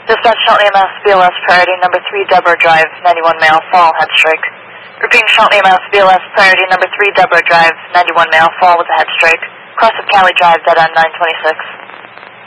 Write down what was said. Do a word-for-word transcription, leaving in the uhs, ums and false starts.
Dispatch Shelton E M S, B L S, priority number three, Deborah Drive, ninety-one male, fall, head strike. Repeating Shelton E M S, B L S, priority number three, Deborah Drive, ninety-one male, fall with a head strike. Cross of Cali Drive, dead end nine twenty-six.